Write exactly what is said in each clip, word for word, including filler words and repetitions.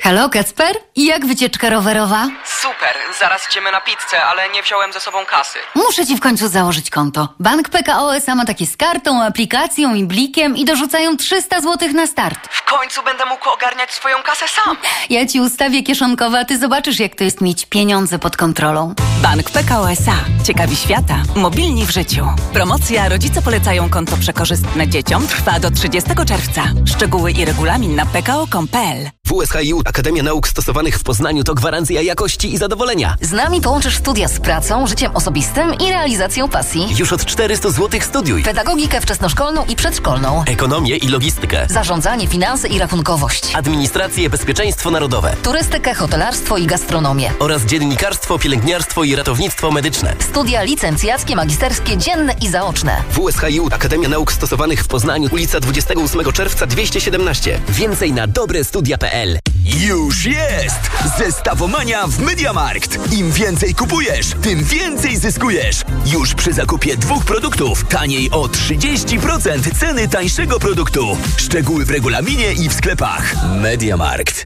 Halo, Kacper? I jak wycieczka rowerowa? Super, zaraz idziemy na pizzę, ale nie wziąłem ze sobą kasy. Muszę ci w końcu założyć konto. Bank P K O S A ma takie z kartą, aplikacją i blikiem i dorzucają trzysta złotych na start. W końcu będę mógł ogarniać swoją kasę sam. Ja ci ustawię kieszonkowe, a ty zobaczysz, jak to jest mieć pieniądze pod kontrolą. Bank P K O S A. Ciekawi świata. Mobilni w życiu. Promocja Rodzice polecają konto przekorzystne dzieciom trwa do trzydziestego czerwca. Szczegóły i regulamin na p k o kropka com kropka p l. W U S H I U Akademia Nauk Stosowanych w Poznaniu to gwarancja jakości i zadowolenia. Z nami połączysz studia z pracą, życiem osobistym i realizacją pasji. Już od czterysta złotych studiuj. Pedagogikę wczesnoszkolną i przedszkolną. Ekonomię i logistykę. Zarządzanie, finanse i rachunkowość. Administrację, bezpieczeństwo narodowe. Turystykę, hotelarstwo i gastronomię. Oraz dziennikarstwo, pielęgniarstwo i ratownictwo medyczne. Studia licencjackie, magisterskie, dzienne i zaoczne. W U S H I U Akademia Nauk Stosowanych w Poznaniu, ulica dwudziestego ósmego czerwca dwieście siedemnaście. Więcej na dobrestudia kropka p l. Już jest! Zestawomania w MediaMarkt. Im więcej kupujesz, tym więcej zyskujesz. Już przy zakupie dwóch produktów taniej o trzydzieści procent ceny tańszego produktu. Szczegóły w regulaminie i w sklepach. MediaMarkt.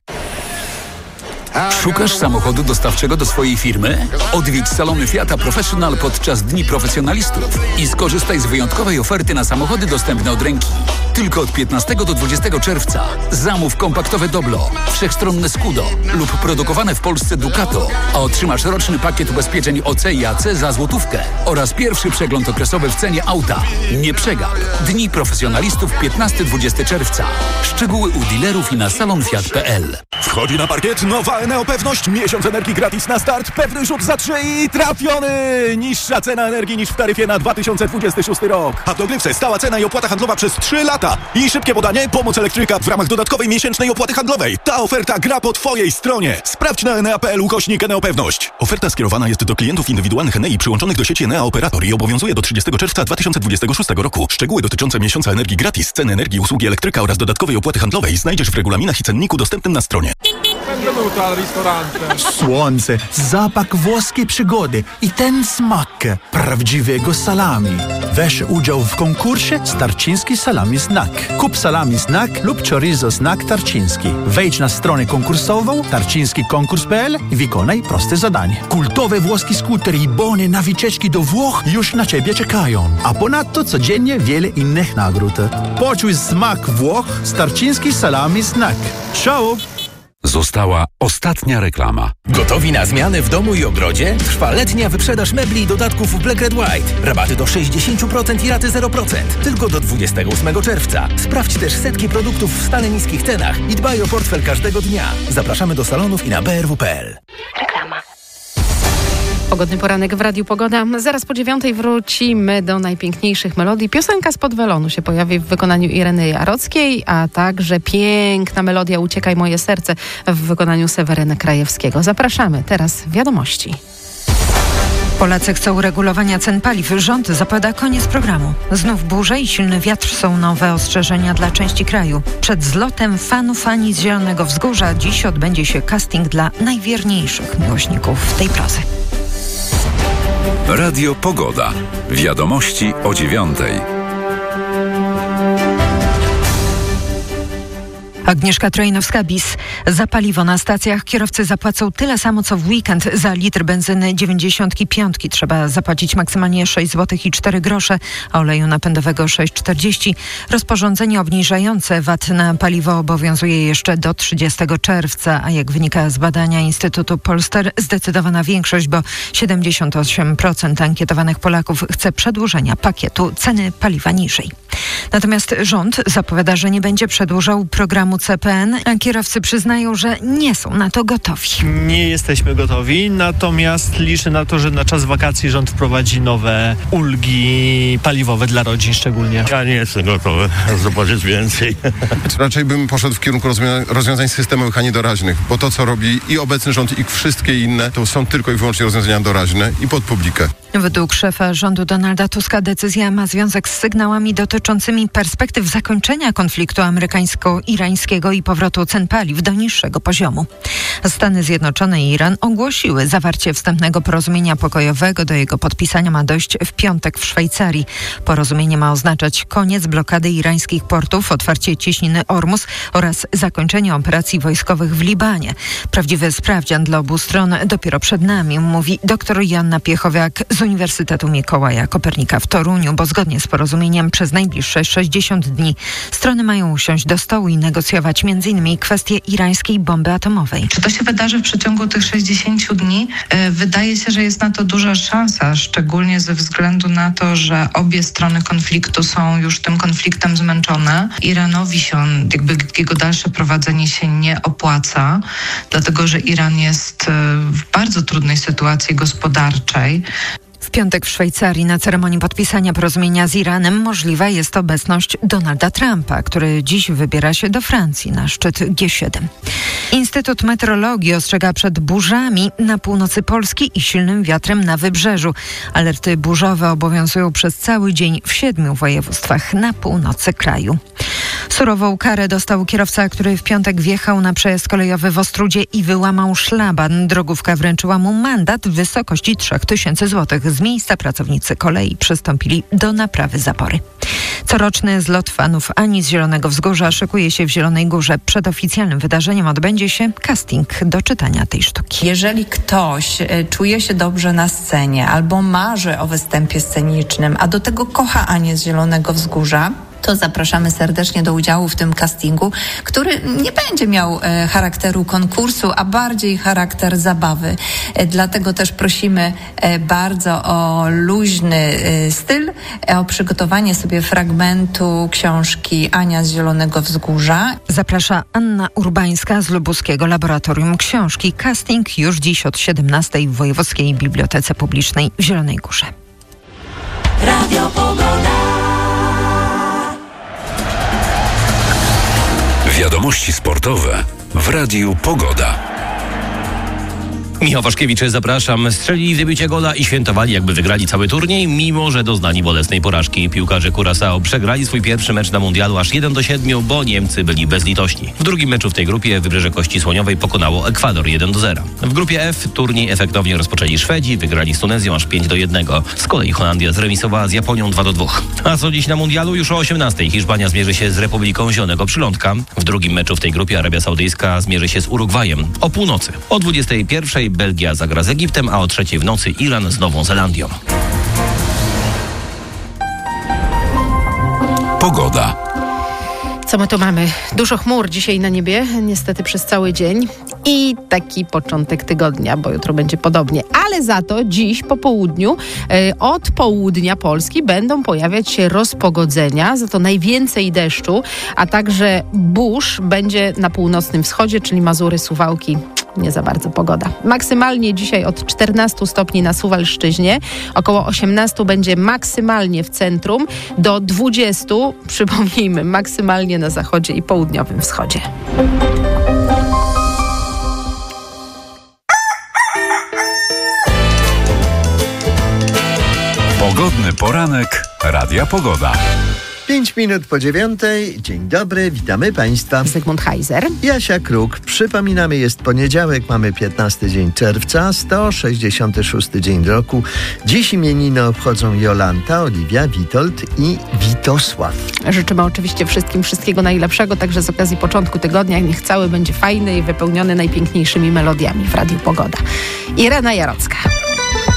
Szukasz samochodu dostawczego do swojej firmy? Odwiedź salony Fiata Professional podczas Dni Profesjonalistów i skorzystaj z wyjątkowej oferty na samochody dostępne od ręki. Tylko od piętnastego do dwudziestego czerwca zamów kompaktowe Doblo, wszechstronne Scudo lub produkowane w Polsce Ducato, a otrzymasz roczny pakiet ubezpieczeń O C i A C za złotówkę oraz pierwszy przegląd okresowy w cenie auta. Nie przegap. Dni Profesjonalistów piętnastego do dwudziestego czerwca. Szczegóły u dealerów i na salon fiat kropka p l. Wchodzi na parkiet nowa Eneo Pewność. Miesiąc energii gratis na start. Pewny rzut za trzy i trafiony! Niższa cena energii niż w taryfie na dwa tysiące dwudziesty szósty rok. A w dogrywce stała cena i opłata handlowa przez trzy lata. I szybkie podanie, pomoc elektryka w ramach dodatkowej miesięcznej opłaty handlowej. Ta oferta gra po twojej stronie. Sprawdź na enea kropka p l ukośnik Eneo Pewność. Oferta skierowana jest do klientów indywidualnych Enei przyłączonych do sieci Enea Operator i obowiązuje do trzydziestego czerwca dwa tysiące dwudziestego szóstego roku. Szczegóły dotyczące miesiąca energii gratis, ceny energii, usługi elektryka oraz dodatkowej opłaty handlowej znajdziesz w regulaminach i cenniku dostępnym na stronie. Słońce, zapach włoskiej przygody i ten smak prawdziwego salami. Weź udział w konkursie Starczyński Salami Snack. Kup salami snack lub chorizo snack tarczyński. Wejdź na stronę konkursową tarczyński konkurs kropka p l i wykonaj proste zadanie. Kultowe włoskie skutery i bony na wycieczki do Włoch już na Ciebie czekają. A ponadto codziennie wiele innych nagród. Poczuj smak Włoch z Tarczyński Salami Snack. Ciao! Została ostatnia reklama. Gotowi na zmiany w domu i ogrodzie? Trwa letnia wyprzedaż mebli i dodatków w Black Red White. Rabaty do sześćdziesiąt procent i raty zero procent. Tylko do dwudziestego ósmego czerwca. Sprawdź też setki produktów w stale niskich cenach i dbaj o portfel każdego dnia. Zapraszamy do salonów i na b r w kropka p l. Reklama. Pogodny poranek w Radiu Pogoda. Zaraz po dziewiątej wrócimy do najpiękniejszych melodii. Piosenka spod welonu się pojawi w wykonaniu Ireny Jarockiej, a także piękna melodia Uciekaj moje serce w wykonaniu Seweryna Krajewskiego. Zapraszamy. Teraz wiadomości. Polacy chcą regulowania cen paliw. Rząd zapowiada koniec programu. Znów burze i silny wiatr są nowe ostrzeżenia dla części kraju. Przed zlotem fanów fani z Zielonego Wzgórza dziś odbędzie się casting dla najwierniejszych miłośników tej prozy. Radio Pogoda. Wiadomości o dziewiątej. Agnieszka Trojnowska-Bis. Za paliwo na stacjach kierowcy zapłacą tyle samo co w weekend. Za litr benzyny dziewięćdziesiątki piątki trzeba zapłacić maksymalnie sześć złotych i cztery grosze, a oleju napędowego sześć czterdzieści. Rozporządzenie obniżające V A T na paliwo obowiązuje jeszcze do trzydziestego czerwca, a jak wynika z badania Instytutu Polster, zdecydowana większość, bo siedemdziesiąt osiem procent ankietowanych Polaków chce przedłużenia pakietu ceny paliwa niżej. Natomiast rząd zapowiada, że nie będzie przedłużał programu C P N, a kierowcy przyznają, że nie są na to gotowi. Nie jesteśmy gotowi, natomiast liczę na to, że na czas wakacji rząd wprowadzi nowe ulgi paliwowe dla rodzin szczególnie. Ja nie jestem gotowy, zobaczyć więcej. Raczej bym poszedł w kierunku rozwią- rozwiązań systemowych, a nie doraźnych, bo to, co robi i obecny rząd, i wszystkie inne, to są tylko i wyłącznie rozwiązania doraźne i pod publikę. Według szefa rządu Donalda Tuska decyzja ma związek z sygnałami dotyczącymi perspektyw zakończenia konfliktu amerykańsko-irańskiego i powrotu cen paliw do niższego poziomu. Stany Zjednoczone i Iran ogłosiły zawarcie wstępnego porozumienia pokojowego. Do jego podpisania ma dojść w piątek w Szwajcarii. Porozumienie ma oznaczać koniec blokady irańskich portów, otwarcie cieśniny Ormus oraz zakończenie operacji wojskowych w Libanie. Prawdziwy sprawdzian dla obu stron dopiero przed nami, mówi dr Joanna Piechowiak z Uniwersytetu Mikołaja Kopernika w Toruniu, bo zgodnie z porozumieniem przez najbliższe sześćdziesiąt dni strony mają usiąść do stołu i negocjować między innymi kwestię irańskiej bomby atomowej. Czy to się wydarzy w przeciągu tych sześćdziesięciu dni? Wydaje się, że jest na to duża szansa, szczególnie ze względu na to, że obie strony konfliktu są już tym konfliktem zmęczone. Iranowi się on, jakby jego dalsze prowadzenie się nie opłaca, dlatego że Iran jest w bardzo trudnej sytuacji gospodarczej. W piątek w Szwajcarii na ceremonii podpisania porozumienia z Iranem możliwa jest obecność Donalda Trumpa, który dziś wybiera się do Francji na szczyt G siedem. Instytut Meteorologii ostrzega przed burzami na północy Polski i silnym wiatrem na wybrzeżu. Alerty burzowe obowiązują przez cały dzień w siedmiu województwach na północy kraju. Surową karę dostał kierowca, który w piątek wjechał na przejazd kolejowy w Ostródzie i wyłamał szlaban. Drogówka wręczyła mu mandat w wysokości trzy tysiące złotych. Z miejsca pracownicy kolei przystąpili do naprawy zapory. Coroczny zlot fanów Ani z Zielonego Wzgórza szykuje się w Zielonej Górze. Przed oficjalnym wydarzeniem odbędzie się casting do czytania tej sztuki. Jeżeli ktoś czuje się dobrze na scenie albo marzy o występie scenicznym, a do tego kocha Anię z Zielonego Wzgórza, to zapraszamy serdecznie do udziału w tym castingu, który nie będzie miał e, charakteru konkursu, a bardziej charakter zabawy. E, dlatego też prosimy e, bardzo o luźny e, styl, e, o przygotowanie sobie fragmentu książki Ania z Zielonego Wzgórza. Zaprasza Anna Urbańska z Lubuskiego Laboratorium Książki. Casting już dziś od siedemnastej w Wojewódzkiej Bibliotece Publicznej w Zielonej Górze. Radio Pogoda. Wiadomości sportowe w Radiu Pogoda. Michał Waszkiewicz, zapraszam. Strzelili w debiucie gola i świętowali, jakby wygrali cały turniej, mimo że doznali bolesnej porażki. Piłkarze Curaçao przegrali swój pierwszy mecz na mundialu aż jeden do siedmiu, bo Niemcy byli bezlitośni. W drugim meczu w tej grupie Wybrzeże Kości Słoniowej pokonało Ekwador jeden do zera. W grupie F turniej efektownie rozpoczęli Szwedzi, wygrali z Tunezją aż pięć do jednego. Z kolei Holandia zremisowała z Japonią dwa do dwóch. A co dziś na mundialu? Już o osiemnastej Hiszpania zmierzy się z Republiką Zielonego Przylądka. W drugim meczu w tej grupie Arabia Saudyjska zmierzy się z Urugwajem. O północy. O dwudziestej pierwszej Belgia zagra z Egiptem, a o trzeciej w nocy Iran z Nową Zelandią. Pogoda. Co my tu mamy? Dużo chmur dzisiaj na niebie, niestety przez cały dzień i taki początek tygodnia, bo jutro będzie podobnie. Ale za to dziś po południu e, od południa Polski będą pojawiać się rozpogodzenia, za to najwięcej deszczu, a także burz będzie na północnym wschodzie, czyli Mazury, Suwałki. Nie za bardzo pogoda. Maksymalnie dzisiaj od czternastu stopni na Suwalszczyźnie, około osiemnastu będzie maksymalnie w centrum, do dwudziestu, przypomnijmy, maksymalnie na zachodzie i południowym wschodzie. Pogodny poranek Radia Pogoda. Pięć minut po dziewiątej. Dzień dobry, witamy Państwa. Zygmunt Heiser. Jasia Kruk. Przypominamy, jest poniedziałek, mamy piętnasty dzień czerwca, sto sześćdziesiąty szósty dzień roku. Dziś imieniny obchodzą Jolanta, Oliwia, Witold i Witosław. Życzymy oczywiście wszystkim wszystkiego najlepszego, także z okazji początku tygodnia. Niech cały będzie fajny i wypełniony najpiękniejszymi melodiami w Radiu Pogoda. Irena Jarocka.